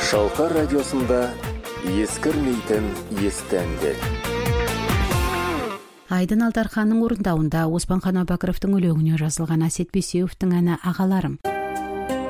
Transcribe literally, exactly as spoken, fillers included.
Шалқар радиосында ескірмейтін естәндер. Айдын Алдарханның орындауында Оспанхан Абакировтың өлеңіне жазылған Асет Бейсеуовтың әні «Ағаларым».